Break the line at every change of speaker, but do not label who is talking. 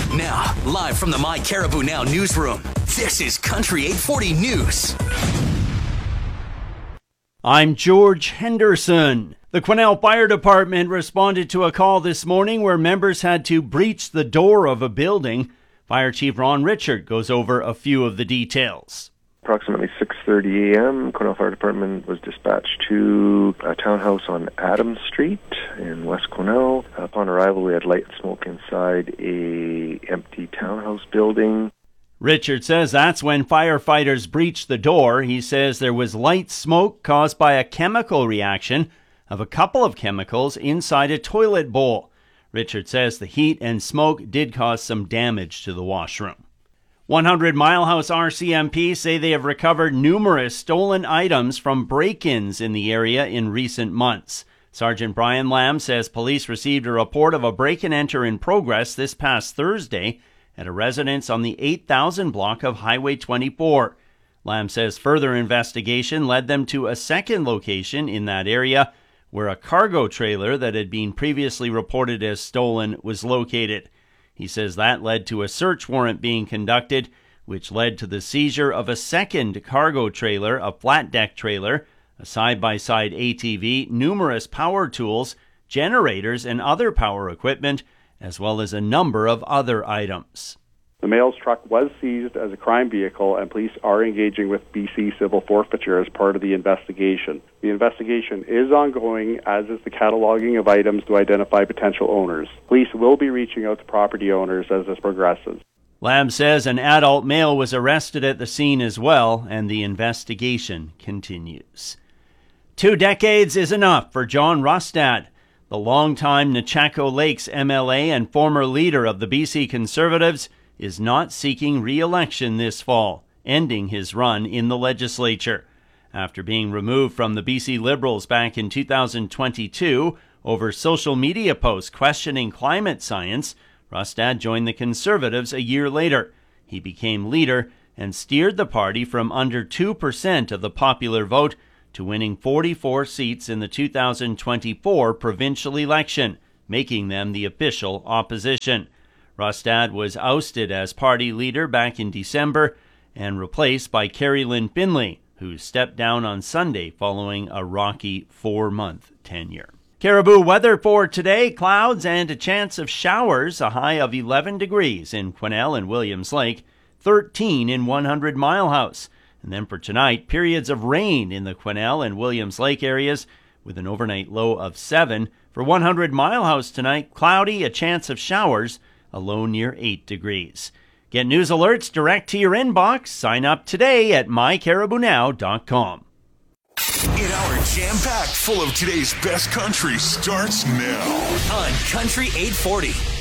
Now, live from the My Caribou Now newsroom, this is Country 840 News.
I'm George Henderson. The Quesnel Fire Department responded to a call this morning where members had to breach the door of a building. Fire Chief Ron Richard goes over a few of the details.
Approximately 6:30 a.m., Quesnel Fire Department was dispatched to a townhouse on Adams Street in West Quesnel. Upon arrival, we had light smoke inside a empty townhouse building.
Richard says that's when firefighters breached the door. He says there was light smoke caused by a chemical reaction of a couple of chemicals inside a toilet bowl. Richard says the heat and smoke did cause some damage to the washroom. 100 Mile House RCMP say they have recovered numerous stolen items from break-ins in the area in recent months. Sergeant Brian Lamb says police received a report of a break-and-enter in progress this past Thursday at a residence on the 8000 block of Highway 24. Lamb says further investigation led them to a second location in that area where a cargo trailer that had been previously reported as stolen was located. He says that led to a search warrant being conducted, which led to the seizure of a second cargo trailer, a flat deck trailer, a side-by-side ATV, numerous power tools, generators, and other power equipment, as well as a number of other items.
The mail's truck was seized as a crime vehicle, and police are engaging with BC Civil Forfeiture as part of the investigation. The investigation is ongoing, as is the cataloging of items to identify potential owners. Police will be reaching out to property owners as this progresses.
Lamb says an adult male was arrested at the scene as well, and the investigation continues. 2 decades is enough for John Rustad. The longtime Nechako Lakes MLA and former leader of the BC Conservatives is not seeking re-election this fall, ending his run in the legislature. After being removed from the BC Liberals back in 2022 over social media posts questioning climate science, Rustad joined the Conservatives a year later. He became leader and steered the party from under 2% of the popular vote to winning 44 seats in the 2024 provincial election, making them the official opposition. Rustad was ousted as party leader back in December and replaced by Carrie Lynn Finlay, who stepped down on Sunday following a rocky 4-month tenure. Caribou weather for today, clouds and a chance of showers, a high of 11 degrees in Quesnel and Williams Lake, 13 in 100 Mile House. And then for tonight, periods of rain in the Quesnel and Williams Lake areas with an overnight low of 7. For 100 Mile House tonight, cloudy, a chance of showers, a low near 8 degrees. Get news alerts direct to your inbox. Sign up today at mycaribounow.com.
An hour jam-packed full of today's best country starts now
On Country 840.